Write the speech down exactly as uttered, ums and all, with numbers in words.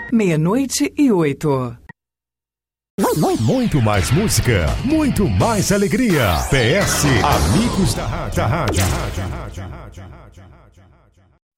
Meia-noite e oito. Muito mais música, muito mais alegria. P S Amigos da Rádio. Da rádio.